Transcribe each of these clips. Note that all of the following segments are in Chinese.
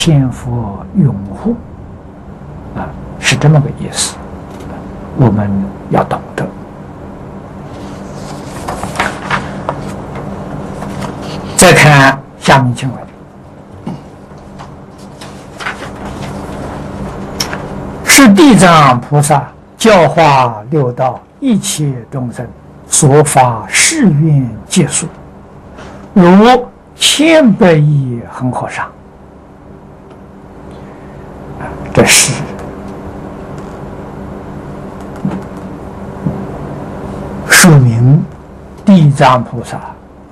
千佛拥护是这么个意思，我们要懂得。再看下面经文，是地藏菩萨教化六道一切众生所发誓愿皆数，如1,000,000亿恒河沙。这是说明地藏菩萨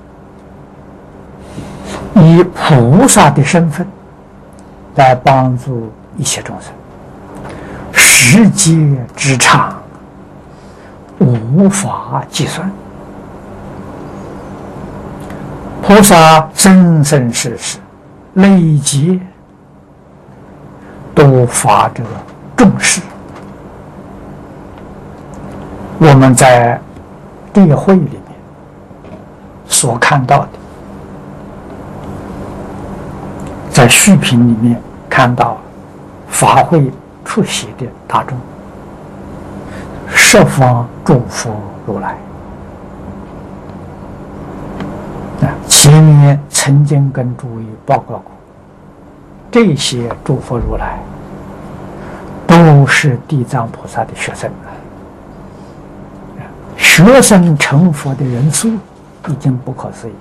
以菩萨的身份来帮助一切众生，时节之长无法计算。菩萨生生世世累积都发这个重视。我们在这个会议里面所看到的，在续品里面看到法会出席的大众，十方诸佛如来。前面曾经跟诸位报告过，这些诸佛如来都是地藏菩萨的学生，学生成佛的人数已经不可思议，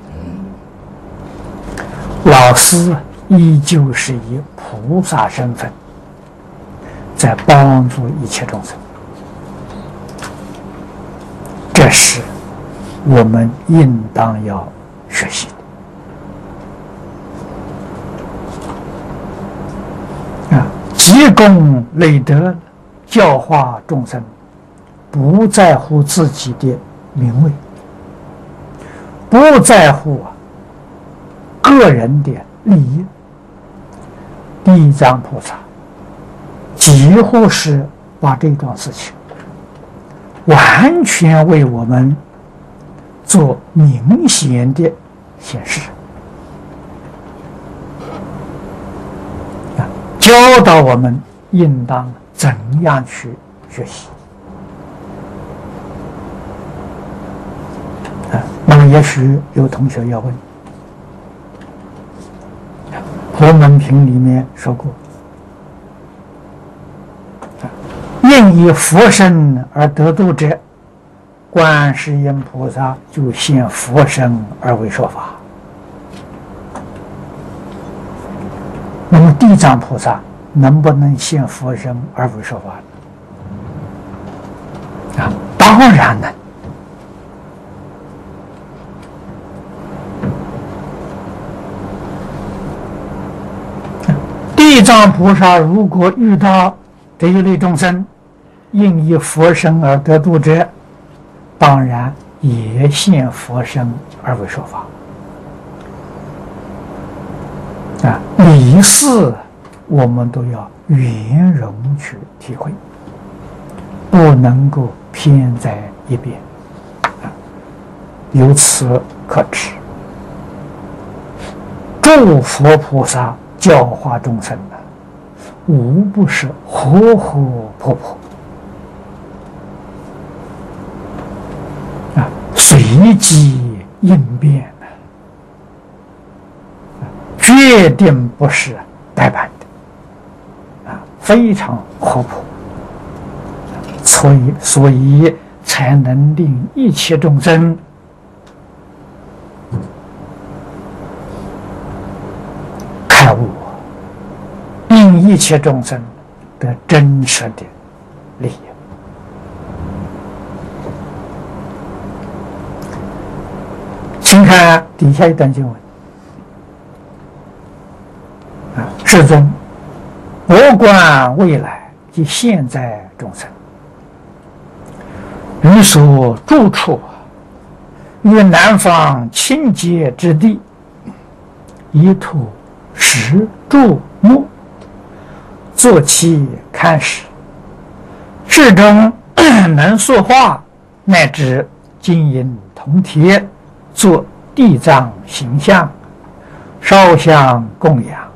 老师依旧是以菩萨身份在帮助一切众生，这是我们应当要学习的。积功累德，教化众生，不在乎自己的名位，不在乎个人的利益。地藏菩萨几乎是把这桩事情完全为我们做明显的显示，教导我们应当怎样去学习。那么也许有同学要问，佛门品里面说过，应以佛身而得度者，观世音菩萨就现佛身而为说法。那么地藏菩萨能不能现佛身而为说法呢？当然能。地藏菩萨如果遇到这一类众生，应以佛身而得度者，当然也现佛身而为说法。理事我们都要圆融去体会，不能够偏在一边。由此可知，诸佛菩萨教化众生无不是活活泼泼，随机应变，决定不是呆板的，非常活泼，所以才能令一切众生开悟，令一切众生得真实的利益。请看底下一段经文。世尊，我观未来及现在众生，于所住处，于南方清洁之地，以土石柱木，作其看时，至中能塑化，乃至金银铜铁，作地藏形象，烧香供养，